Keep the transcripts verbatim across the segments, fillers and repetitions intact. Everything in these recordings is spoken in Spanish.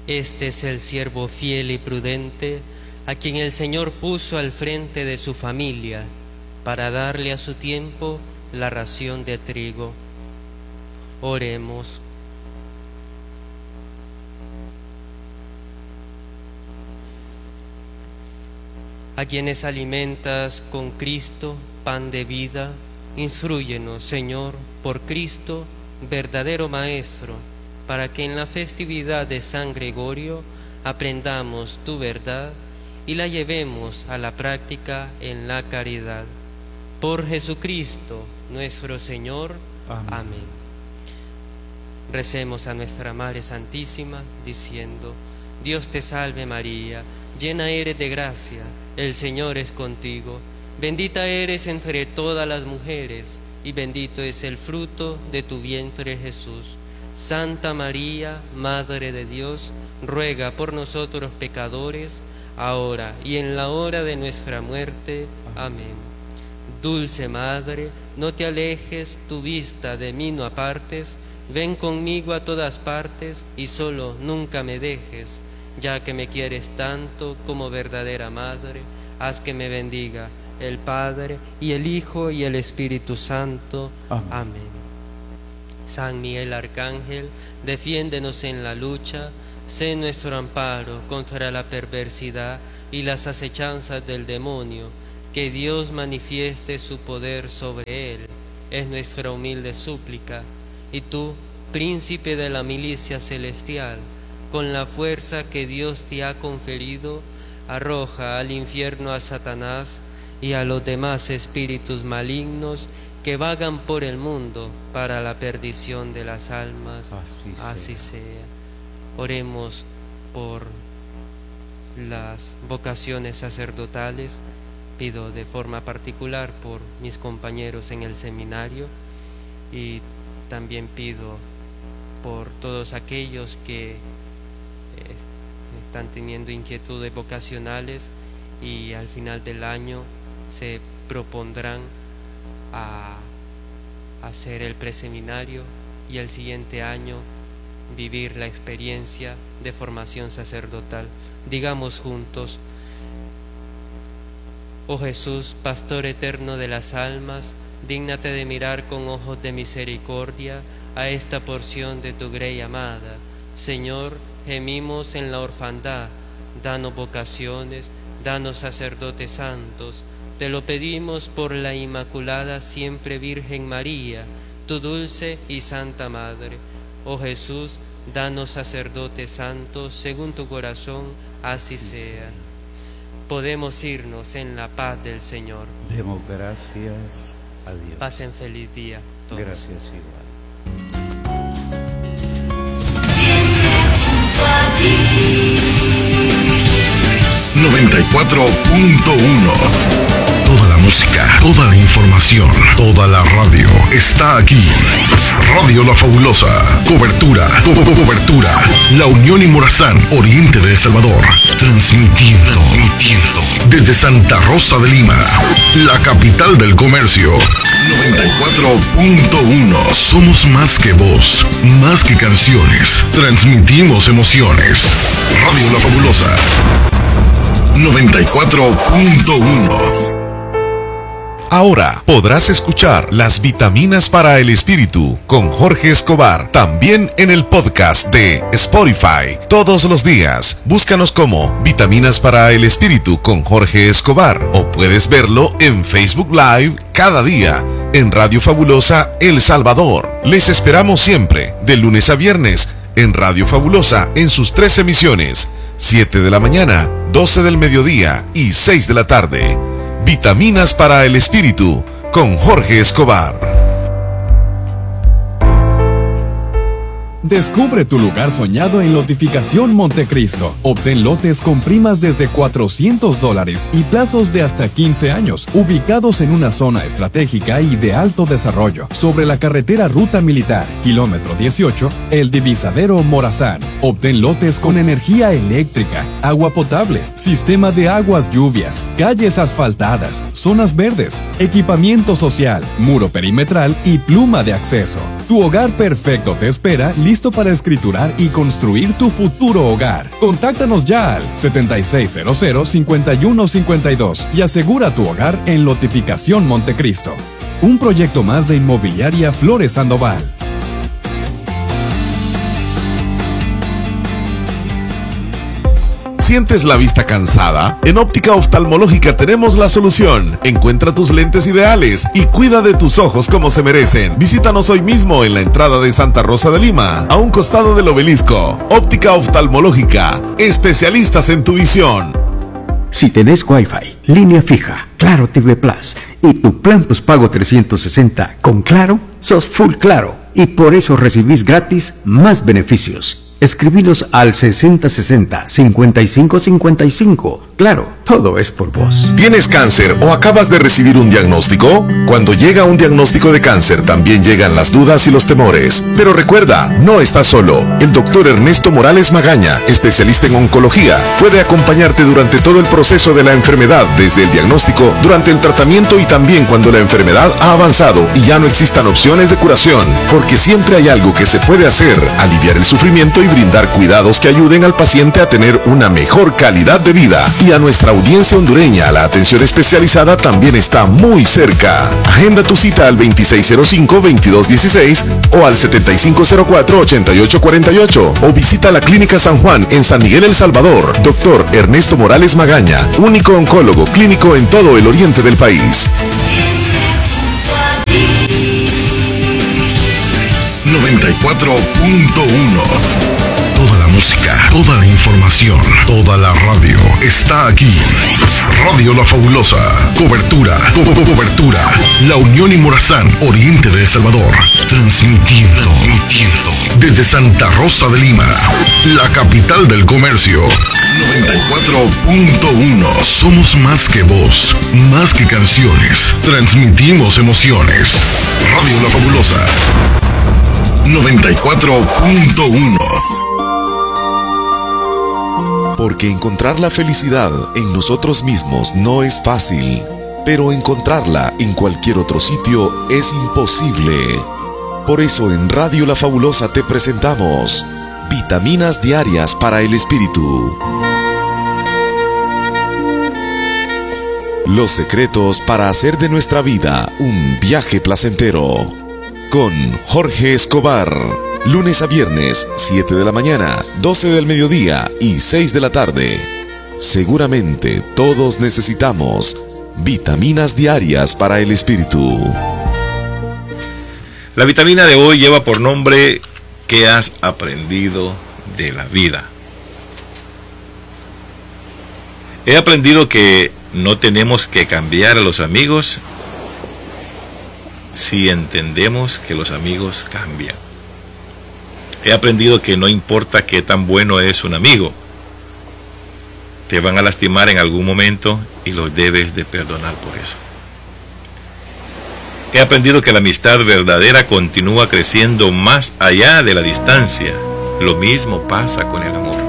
Este es el siervo fiel y prudente, a quien el Señor puso al frente de su familia, para darle a su tiempo la ración de trigo. Oremos. A quienes alimentas con Cristo, pan de vida, instrúyenos, Señor, por Cristo, verdadero Maestro, para que en la festividad de San Gregorio aprendamos tu verdad y la llevemos a la práctica en la caridad. Por Jesucristo, nuestro Señor. Amén. Amén. Recemos a nuestra Madre Santísima, diciendo: Dios te salve María, llena eres de gracia, el Señor es contigo. Bendita eres entre todas las mujeres, y bendito es el fruto de tu vientre Jesús. Santa María, Madre de Dios, ruega por nosotros pecadores, ahora y en la hora de nuestra muerte. Amén. Dulce Madre, no te alejes tu vista de mí, no apartes. Ven conmigo a todas partes y solo nunca me dejes. Ya que me quieres tanto como verdadera Madre, haz que me bendiga el Padre y el Hijo y el Espíritu Santo. Amén. Amén. San Miguel Arcángel, defiéndenos en la lucha, sé nuestro amparo contra la perversidad y las acechanzas del demonio. Que Dios manifieste su poder sobre él, es nuestra humilde súplica. Y tú, príncipe de la milicia celestial, con la fuerza que Dios te ha conferido, arroja al infierno a Satanás y a los demás espíritus malignos que vagan por el mundo para la perdición de las almas. Así, Así sea. sea. Oremos por las vocaciones sacerdotales. Pido de forma particular por mis compañeros en el seminario y también pido por todos aquellos que están teniendo inquietudes vocacionales y al final del año se propondrán a hacer el preseminario y el siguiente año vivir la experiencia de formación sacerdotal. Digamos juntos: Oh Jesús, Pastor eterno de las almas, dígnate de mirar con ojos de misericordia a esta porción de tu grey amada. Señor, gemimos en la orfandad, danos vocaciones, danos sacerdotes santos. Te lo pedimos por la Inmaculada Siempre Virgen María, tu dulce y santa Madre. Oh Jesús, danos sacerdotes santos, según tu corazón, así sea. Podemos irnos en la paz del Señor. Demos gracias a Dios. Pasen feliz día todos. Gracias igual. noventa y cuatro punto uno. Toda la música, toda la información, toda la radio está aquí. Radio La Fabulosa. Cobertura, co- co- cobertura. La Unión y Morazán, Oriente de El Salvador. Transmitiendo, transmitiendo desde Santa Rosa de Lima, la capital del comercio. noventa y cuatro punto uno. Somos más que voz, más que canciones. Transmitimos emociones. Radio La Fabulosa. noventa y cuatro punto uno. Ahora podrás escuchar Las Vitaminas para el Espíritu con Jorge Escobar, también en el podcast de Spotify. Todos los días, búscanos como Vitaminas para el Espíritu con Jorge Escobar, o puedes verlo en Facebook Live cada día en Radio Fabulosa El Salvador. Les esperamos siempre, de lunes a viernes, en Radio Fabulosa en sus tres emisiones: siete de la mañana, doce del mediodía y seis de la tarde. Vitaminas para el Espíritu con Jorge Escobar. Descubre tu lugar soñado en Lotificación Montecristo. Obtén lotes con primas desde cuatrocientos dólares y plazos de hasta quince años, ubicados en una zona estratégica y de alto desarrollo, sobre la carretera Ruta Militar, kilómetro dieciocho, El Divisadero Morazán. Obtén lotes con energía eléctrica, agua potable, sistema de aguas lluvias, calles asfaltadas, zonas verdes, equipamiento social, muro perimetral y pluma de acceso. Tu hogar perfecto te espera, listo para escriturar y construir tu futuro hogar. Contáctanos ya al setenta y seis cero cero, cincuenta y uno cincuenta y dos y asegura tu hogar en Lotificación Montecristo. Un proyecto más de Inmobiliaria Flores Sandoval. ¿Sientes la vista cansada? En Óptica Oftalmológica tenemos la solución. Encuentra tus lentes ideales y cuida de tus ojos como se merecen. Visítanos hoy mismo en la entrada de Santa Rosa de Lima, a un costado del obelisco. Óptica Oftalmológica, especialistas en tu visión. Si tenés Wi-Fi, línea fija, Claro T V Plus y tu plan postpago trescientos sesenta con Claro, sos full Claro y por eso recibís gratis más beneficios. Escribinos al sesenta sesenta, cincuenta y cinco cincuenta y cinco. Claro, todo es por vos. ¿Tienes cáncer o acabas de recibir un diagnóstico? Cuando llega un diagnóstico de cáncer también llegan las dudas y los temores. Pero recuerda, no estás solo. El doctor Ernesto Morales Magaña, especialista en oncología, puede acompañarte durante todo el proceso de la enfermedad, desde el diagnóstico, durante el tratamiento y también cuando la enfermedad ha avanzado y ya no existan opciones de curación. Porque siempre hay algo que se puede hacer: aliviar el sufrimiento y brindar cuidados que ayuden al paciente a tener una mejor calidad de vida. Y a nuestra audiencia hondureña, la atención especializada también está muy cerca. Agenda tu cita al veintiséis cero cinco, veintidós dieciséis o al setenta y cinco cero cuatro, ochenta y ocho cuarenta y ocho o visita la Clínica San Juan en San Miguel El Salvador. Doctor Ernesto Morales Magaña, único oncólogo clínico en todo el oriente del país. noventa y cuatro punto uno. Toda la música, toda la información, toda la radio está aquí. Radio La Fabulosa. Cobertura, co- co- cobertura. La Unión y Morazán, oriente de El Salvador. Transmitiendo, transmitiendo desde Santa Rosa de Lima, la capital del comercio. noventa y cuatro punto uno. Somos más que voz, más que canciones. Transmitimos emociones. Radio La Fabulosa. noventa y cuatro punto uno. Porque encontrar la felicidad en nosotros mismos no es fácil, pero encontrarla en cualquier otro sitio es imposible. Por eso en Radio La Fabulosa te presentamos Vitaminas Diarias para el Espíritu. Los secretos para hacer de nuestra vida un viaje placentero. Con Jorge Escobar. Lunes a viernes, siete de la mañana, doce del mediodía y seis de la tarde. Seguramente todos necesitamos vitaminas diarias para el espíritu. La vitamina de hoy lleva por nombre ¿qué has aprendido de la vida? He aprendido que no tenemos que cambiar a los amigos si entendemos que los amigos cambian. He aprendido que no importa qué tan bueno es un amigo, te van a lastimar en algún momento y los debes de perdonar por eso. He aprendido que la amistad verdadera continúa creciendo más allá de la distancia. Lo mismo pasa con el amor.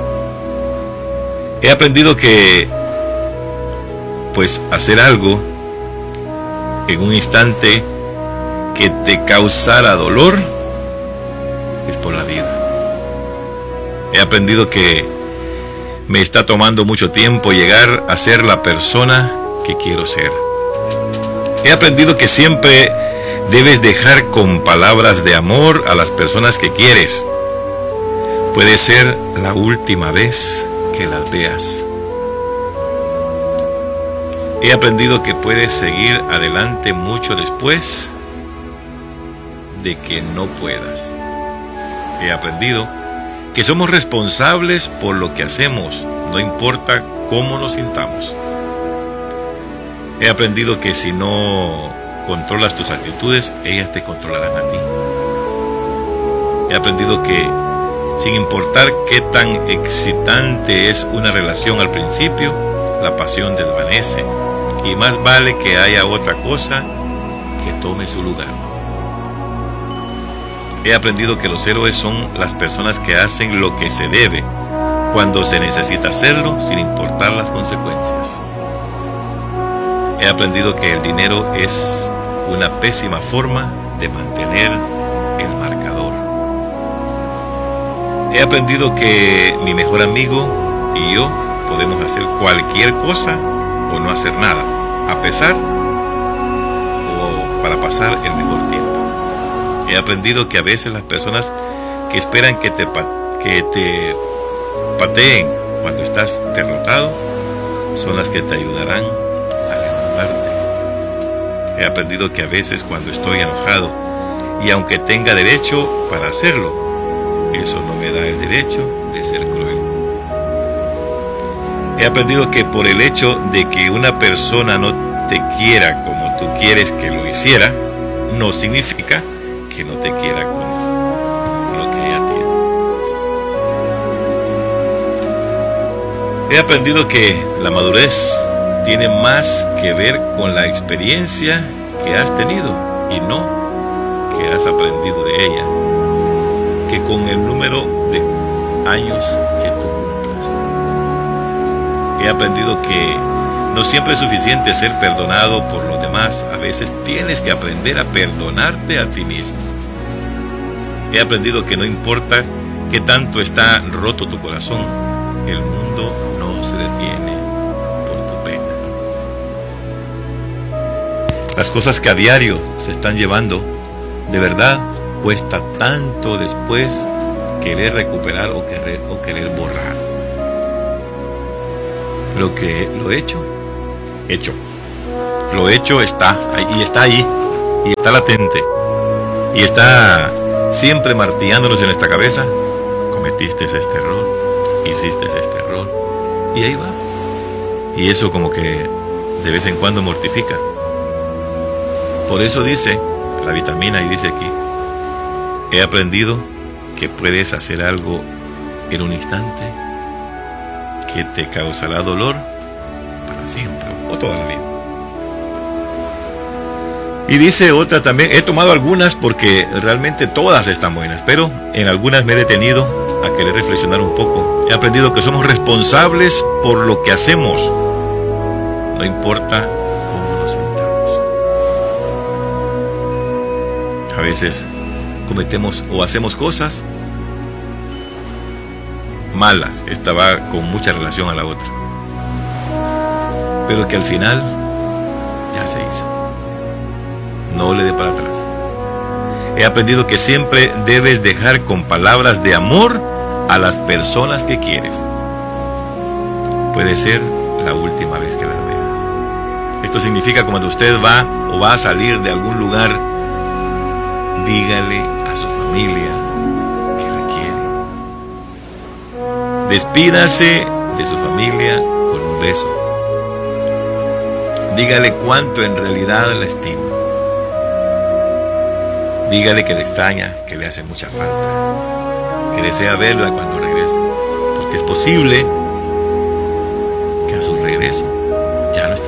He aprendido que, pues, hacer algo en un instante que te causara dolor es por la vida. He aprendido que me está tomando mucho tiempo llegar a ser la persona que quiero ser. He aprendido que siempre debes dejar con palabras de amor a las personas que quieres. Puede ser la última vez que las veas. He aprendido que puedes seguir adelante mucho después de que no puedas. He aprendido que somos responsables por lo que hacemos, no importa cómo nos sintamos. He aprendido que si no controlas tus actitudes, ellas te controlarán a ti. He aprendido que sin importar qué tan excitante es una relación al principio, la pasión desvanece y más vale que haya otra cosa que tome su lugar. He aprendido que los héroes son las personas que hacen lo que se debe cuando se necesita hacerlo sin importar las consecuencias. He aprendido que el dinero es una pésima forma de mantener He aprendido que mi mejor amigo y yo podemos hacer cualquier cosa o no hacer nada, a pesar o para pasar el mejor tiempo. He aprendido que a veces las personas que esperan que te, que te pateen cuando estás derrotado son las que te ayudarán a levantarte. He aprendido que a veces cuando estoy enojado, y aunque tenga derecho para hacerlo, eso no me da el derecho de ser cruel. He aprendido que por el hecho de que una persona no te quiera como tú quieres que lo hiciera, no significa que no te quiera con lo que ella tiene. He aprendido que la madurez tiene más que ver con la experiencia que has tenido y no que has aprendido de ella, que con el número de años que tú cumplas. He aprendido que no siempre es suficiente ser perdonado por los demás. A veces tienes que aprender a perdonarte a ti mismo. He aprendido que no importa qué tanto está roto tu corazón, el mundo no se detiene por tu pena. Las cosas que a diario se están llevando, de verdad, cuesta tanto después querer recuperar o querer, o querer borrar. Lo que lo he hecho, hecho. Lo hecho está ahí, y está ahí, y está latente, y está siempre martillándonos en nuestra cabeza. Cometiste este error, hiciste este error, y ahí va. Y eso como que de vez en cuando mortifica. Por eso dice la vitamina, y dice aquí, he aprendido que puedes hacer algo en un instante que te causará dolor para siempre o toda la vida. Y dice otra también, he tomado algunas porque realmente todas están buenas, pero en algunas me he detenido a querer reflexionar un poco. He aprendido que somos responsables por lo que hacemos, no importa cómo nos sintamos. A veces cometemos o hacemos cosas malas, esta va con mucha relación a la otra, pero que al final ya se hizo, no le dé para atrás. He aprendido que siempre debes dejar con palabras de amor a las personas que quieres. Puede ser la última vez que las veas. Esto significa que cuando usted va o va a salir de algún lugar, dígale a su familia que la quiere. Despídase de su familia con un beso. Dígale cuánto en realidad la estima. Dígale que le extraña, que le hace mucha falta, que desea verla cuando regrese, porque es posible que a su regreso ya no esté.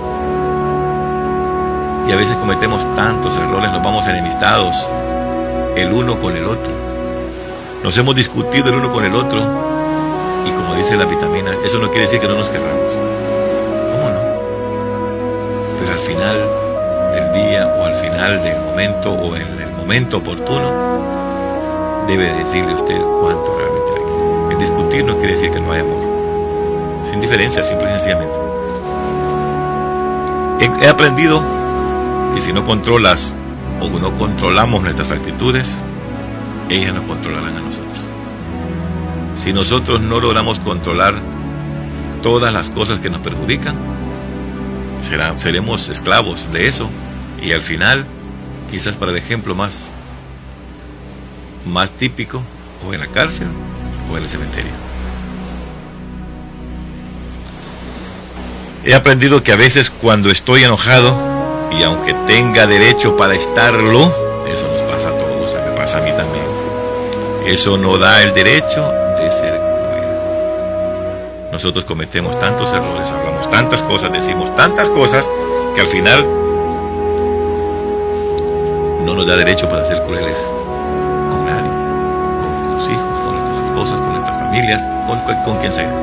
Y a veces cometemos tantos errores, nos vamos enemistados el uno con el otro. Nos hemos discutido el uno con el otro, y como dice la vitamina, eso no quiere decir que no nos querramos. ¿Cómo no? Pero al final del día, o al final del momento, o en el momento oportuno, debe decirle usted cuánto realmente le quiere. El discutir no quiere decir que no hay amor. Es indiferencia, simple y sencillamente. He, he aprendido que si no controlas o no controlamos nuestras actitudes, ellas nos controlarán a nosotros. Si nosotros no logramos controlar todas las cosas que nos perjudican, será, seremos esclavos de eso, y al final, quizás para el ejemplo más, más típico, o en la cárcel o en el cementerio. He aprendido que a veces cuando estoy enojado, y aunque tenga derecho para estarlo, eso nos pasa a todos, me pasa a mí también, eso no da el derecho de ser cruel. Nosotros cometemos tantos errores, hablamos tantas cosas, decimos tantas cosas, que al final no nos da derecho para ser crueles con nadie, con nuestros hijos, con nuestras esposas, con nuestras familias, con, con, con quien sea.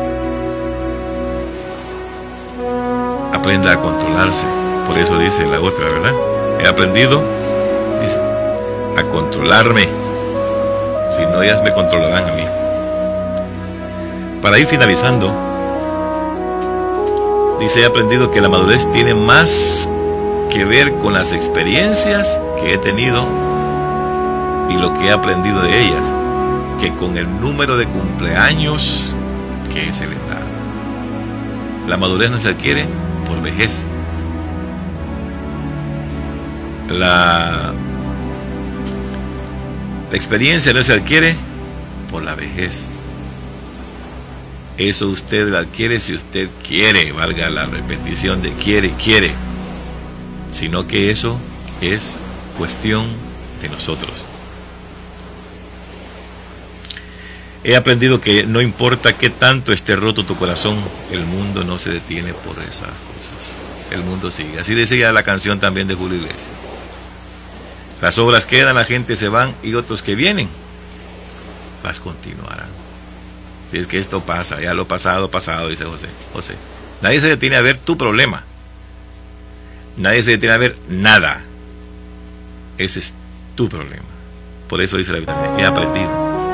Aprenda a controlarse. Por eso dice la otra, ¿verdad? He aprendido, dice, a controlarme. Si no, ellas me controlarán a mí. Para ir finalizando, dice, he aprendido que la madurez tiene más que ver con las experiencias que he tenido y lo que he aprendido de ellas, que con el número de cumpleaños que he celebrado. La madurez no se adquiere por vejez. La, la experiencia no se adquiere por la vejez. Eso usted lo adquiere si usted quiere, valga la repetición de quiere, quiere. Sino que eso es cuestión de nosotros. He aprendido que no importa qué tanto esté roto tu corazón, el mundo no se detiene por esas cosas. El mundo sigue. Así decía la canción también de Julio Iglesias. Las obras quedan, la gente se van y otros que vienen las continuarán. Si es que esto pasa, ya lo pasado, pasado, dice José. José, nadie se detiene a ver tu problema. Nadie se detiene a ver nada. Ese es tu problema. Por eso dice la Biblia, he aprendido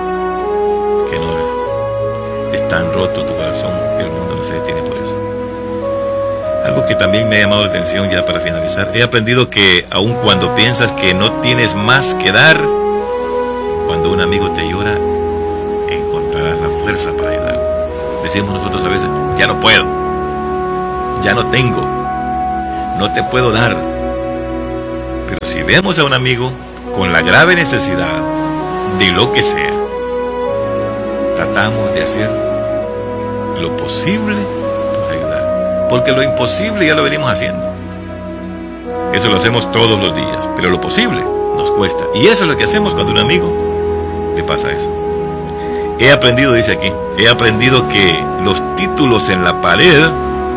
que no es, es tan roto tu corazón que el mundo no se detiene por eso. Algo que también me ha llamado la atención, ya para finalizar, he aprendido que aun cuando piensas que no tienes más que dar, cuando un amigo te llora, encontrarás la fuerza para ayudar. Decimos nosotros a veces, ya no puedo, ya no tengo, no te puedo dar. Pero si vemos a un amigo con la grave necesidad de lo que sea, tratamos de hacer lo posible por ayudar, porque lo imposible ya lo venimos haciendo. Eso lo hacemos todos los días, pero lo posible nos cuesta, y eso es lo que hacemos cuando a un amigo le pasa eso. He aprendido, dice aquí, he aprendido que los títulos en la pared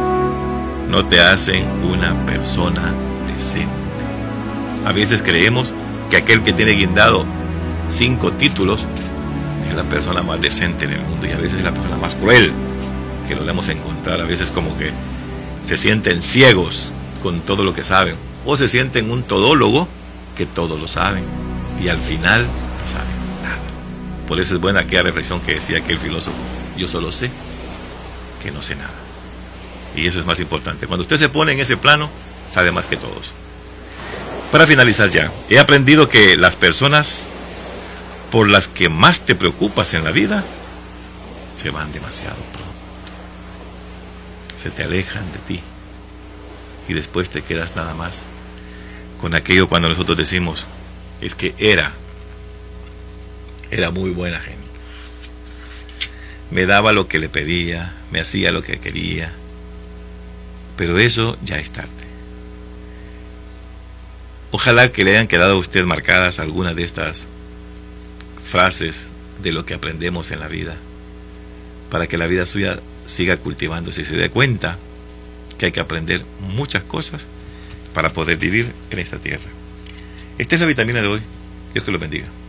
no te hacen una persona decente. A veces creemos que aquel que tiene guindado cinco títulos es la persona más decente en el mundo, y a veces es la persona más cruel que lo debemos encontrar. A veces como que se sienten ciegos con todo lo que saben, o se sienten un todólogo que todo lo saben y al final no saben nada. Por eso es buena aquella reflexión que decía aquel filósofo: yo solo sé que no sé nada. Y eso es más importante. Cuando usted se pone en ese plano, sabe más que todos. Para finalizar ya, he aprendido que las personas por las que más te preocupas en la vida se van demasiado pronto. Se te alejan de ti y después te quedas nada más con aquello cuando nosotros decimos, es que era era muy buena gente, me daba lo que le pedía, me hacía lo que quería, pero eso ya es tarde. Ojalá que le hayan quedado a usted marcadas algunas de estas frases de lo que aprendemos en la vida, para que la vida suya siga cultivándose y se dé cuenta que hay que aprender muchas cosas para poder vivir en esta tierra. Esta es la vitamina de hoy. Dios que lo bendiga.